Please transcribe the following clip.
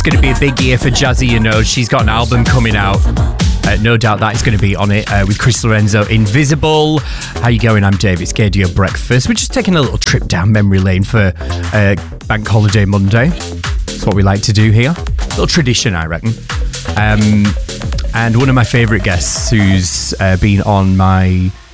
going to be a big year for Jazzy, you know. She's got an album coming out. No doubt that is going to be on it with Chris Lorenzo, Invisible. How you going? I'm Dave. It's Gaydio Breakfast. We're just taking a little trip down memory lane for Bank Holiday Monday. That's what we like to do here. A little tradition, I reckon. And one of my favourite guests who's been on my